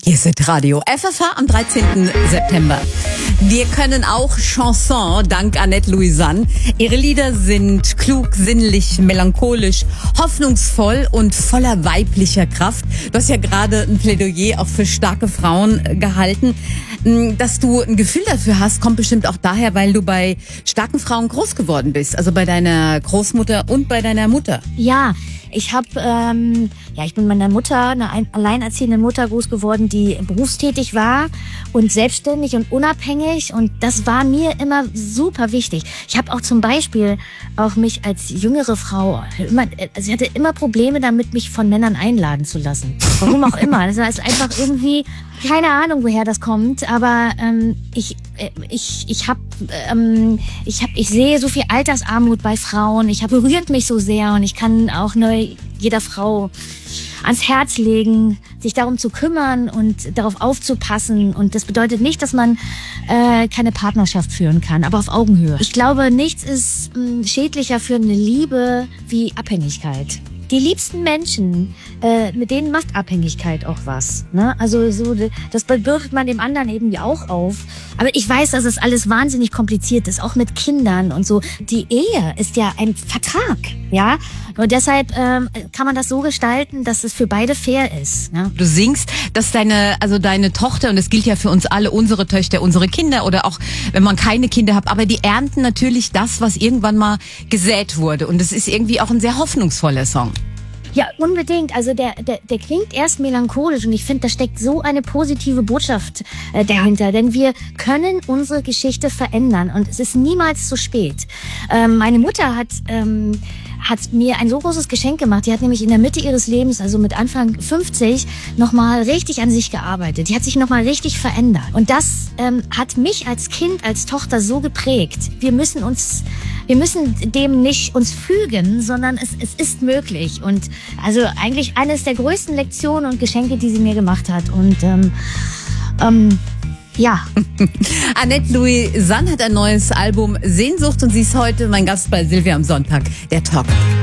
Hier ist Radio FFH am 13. September. Wir können auch Chanson, dank Annette Louisanne. Ihre Lieder sind klug, sinnlich, melancholisch, hoffnungsvoll und voller weiblicher Kraft. Du hast ja gerade ein Plädoyer auch für starke Frauen gehalten. Dass du ein Gefühl dafür hast, kommt bestimmt auch daher, weil du bei starken Frauen groß geworden bist. Also bei deiner Großmutter und bei deiner Mutter. Ja, ich bin mit meiner Mutter, einer alleinerziehenden Mutter groß geworden, die berufstätig war und selbstständig und unabhängig. Und das war mir immer super wichtig. Ich habe auch zum Beispiel auch mich als jüngere Frau ich hatte immer Probleme damit, mich von Männern einladen zu lassen. Warum auch immer. Das ist einfach irgendwie, keine Ahnung, woher das kommt. Aber ich sehe so viel Altersarmut bei Frauen. Berührt mich so sehr und ich kann auch jeder Frau ans Herz legen, sich darum zu kümmern und darauf aufzupassen. Und das bedeutet nicht, dass man keine Partnerschaft führen kann, aber auf Augenhöhe. Ich glaube, nichts ist schädlicher für eine Liebe wie Abhängigkeit. Die liebsten Menschen, mit denen macht Abhängigkeit auch was. Ne? Also das bürdet man dem anderen eben ja auch auf. Aber ich weiß, dass es alles wahnsinnig kompliziert ist, auch mit Kindern und so. Die Ehe ist ja ein Vertrag, ja. Und deshalb kann man das so gestalten, dass es für beide fair ist. Ne? Du singst, dass deine Tochter, und das gilt ja für uns alle, unsere Töchter, unsere Kinder oder auch, wenn man keine Kinder hat, aber die ernten natürlich das, was irgendwann mal gesät wurde. Und es ist irgendwie auch ein sehr hoffnungsvoller Song. Ja, unbedingt. Also der klingt erst melancholisch und ich finde, da steckt so eine positive Botschaft dahinter. Denn wir können unsere Geschichte verändern und es ist niemals zu spät. Meine Mutter hat mir ein so großes Geschenk gemacht. Die hat nämlich in der Mitte ihres Lebens, also mit Anfang 50, nochmal richtig an sich gearbeitet. Die hat sich nochmal richtig verändert. Und das hat mich als Kind, als Tochter so geprägt. Wir müssen dem nicht uns fügen, sondern es ist möglich. Und also eigentlich eines der größten Lektionen und Geschenke, die sie mir gemacht hat. Und ja. Annette Louisanne hat ein neues Album Sehnsucht und sie ist heute mein Gast bei Silvia am Sonntag, der Talk.